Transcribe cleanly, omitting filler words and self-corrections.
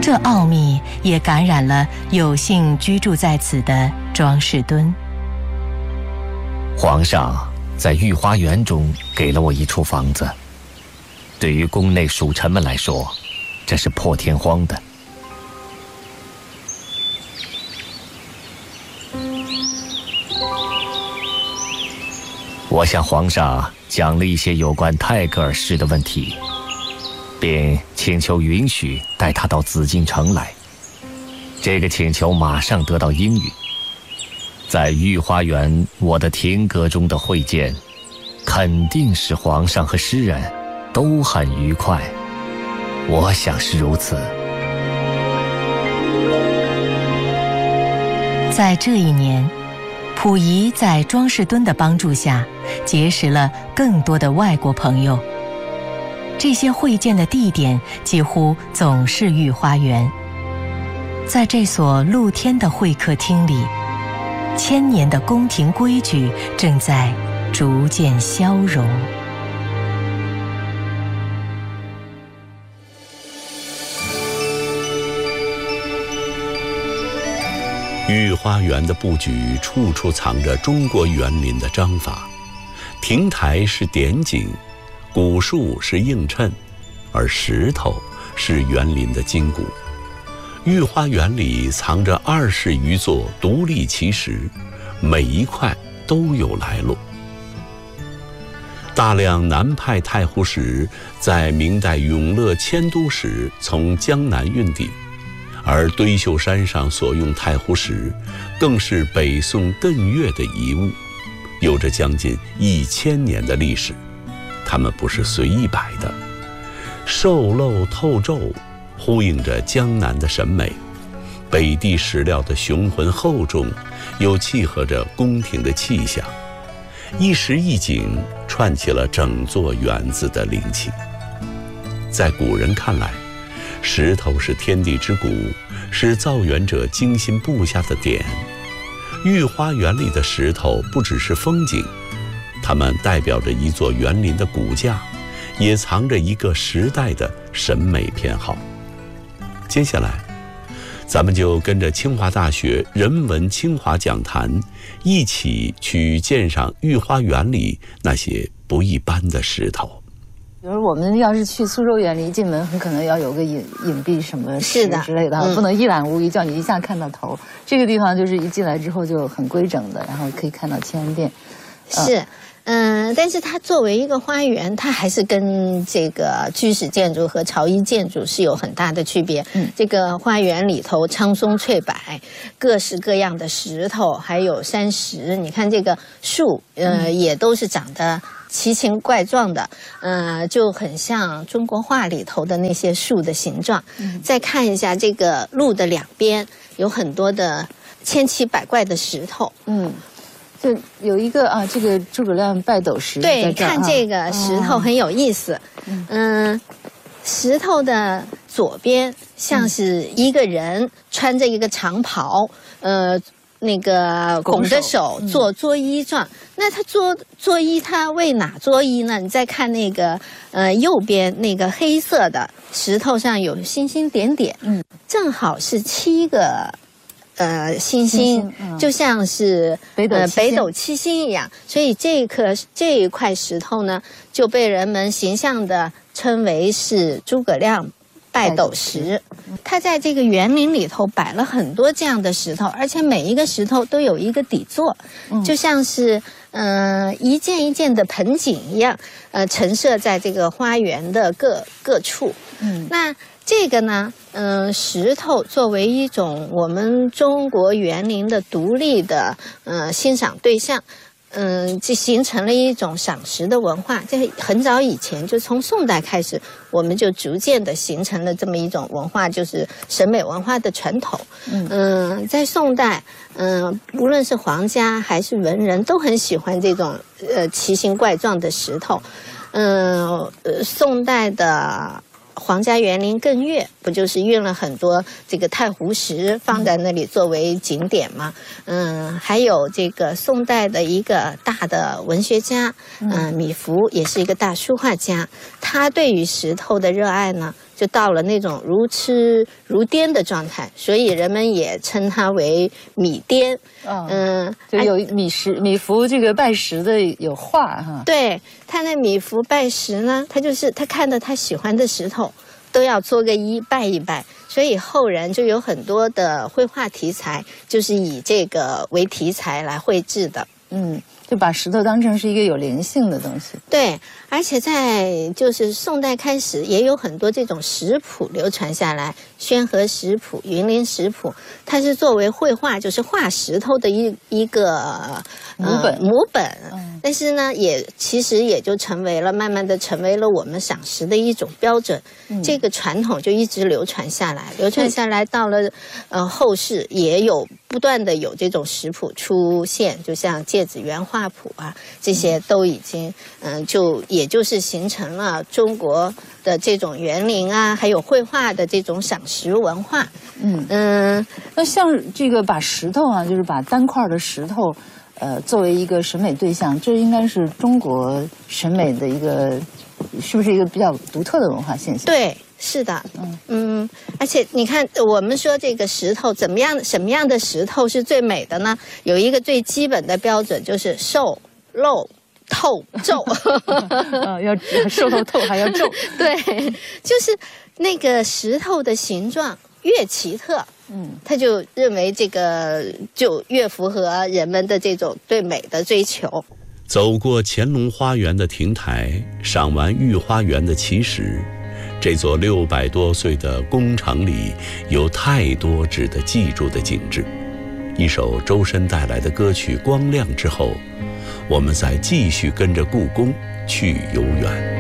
这奥秘也感染了有幸居住在此的庄士敦。 皇上在御花园中给了我一处房子，对于宫内属臣们来说，这是破天荒的。我向皇上讲了一些有关泰戈尔诗的问题，并请求允许带他到紫禁城来。这个请求马上得到应允。在御花园我的亭阁中的会见，肯定使皇上和诗人都很愉快，我想是如此。 在这一年，溥仪在庄士敦的帮助下，结识了更多的外国朋友。这些会见的地点几乎总是御花园。在这所露天的会客厅里，1000年的宫廷规矩正在逐渐消融。 御花园的布局处处藏着中国园林的章法，亭台是点景，古树是映衬，而石头是园林的筋骨。御花园里藏着20余座独立奇石，每一块都有来路。大量南派太湖石在明代永乐迁都时从江南运抵，而堆秀山上所用太湖石更是北宋艮岳的遗物，有着将近1000年的历史。它们不是随意摆的，瘦漏透皱，呼应着江南的审美。北地石料的雄浑厚重，又契合着宫廷的气象，一石一景，串起了整座园子的灵气。在古人看来，石头是天地之骨，是造园者精心布下的点。御花园里的石头不只是风景，它们代表着一座园林的骨架，也藏着一个时代的审美偏好。接下来，咱们就跟着清华大学人文清华讲坛，一起去鉴赏御花园里那些不一般的石头。 比如我们要是去苏州园林，一进门很可能要有个隐蔽什么石之类的，不能一览无余，叫你一下看到头。这个地方就是一进来之后就很规整的，然后可以看到千人殿。 是。但是它作为一个花园，它还是跟这个居室建筑和朝衣建筑是有很大的区别。这个花园里头苍松翠柏，各式各样的石头，还有山石。你看这个树，也都是长得奇形怪状的，就很像中国画里头的那些树的形状。再看一下这个路的两边，有很多的千奇百怪的石头。 就有一个这个诸葛亮拜斗石。 对，看这个石头很有意思。石头的左边像是一个人穿着一个长袍，那个拱着手做作揖状。那他作揖，他为哪作揖呢？你再看那个右边那个黑色的石头上有星星点点，正好是7个。星星就像是北斗七星一样，所以这一块石头呢，就被人们形象的称为是诸葛亮拜斗石。它在这个园林里头摆了很多这样的石头，而且每一个石头都有一个底座，就像是一件一件的盆景一样，陈设在这个花园的各处。那这个呢，石头作为一种我们中国园林的独立的欣赏对象，就形成了一种赏石的文化。这很早以前，就从宋代开始，我们就逐渐的形成了这么一种文化，就是审美文化的传统。在宋代，无论是皇家还是文人，都很喜欢这种奇形怪状的石头。宋代的皇家园林艮岳不就是运了很多这个太湖石放在那里作为景点吗？还有这个宋代的一个大的文学家，米芾也是一个大书画家，他对于石头的热爱呢就到了那种如痴如癫的状态，所以人们也称它为米癫。 就有米芾这个拜石的有画哈。 对，他那米芾拜石呢，他就是他看到他喜欢的石头，都要做个揖拜一拜，所以后人就有很多的绘画题材，就是以这个为题材来绘制的。 就把石头当成是一个有灵性的东西。 对，而且在就是宋代开始，也有很多这种石谱流传下来，宣和石谱、云林石谱，它是作为绘画，就是画石头的一个母本。但是呢，其实也就慢慢的成为了我们赏石的一种标准。这个传统就一直流传下来，到了后世也有不断的有这种石谱出现，就像芥子园画谱啊，这些都已经也就是形成了中国的这种园林啊，还有绘画的这种赏石文化。 那像这个把石头啊，就是把单块的石头，作为一个审美对象，这应该是中国审美的一个，是不是一个比较独特的文化现象？ 对。是的，而且你看，我们说这个石头什么样的石头是最美的呢？有一个最基本的标准，就是瘦、露、透、皱。 要瘦透还要皱。 对，就是那个石头的形状越奇特，他就认为这个就越符合人们的这种对美的追求。 走过乾隆花园的亭台，赏完御花园的奇石，这座600多岁的工厂里有太多值得记住的景致。一首周深带来的歌曲《光亮》之后，我们再继续跟着故宫去游园。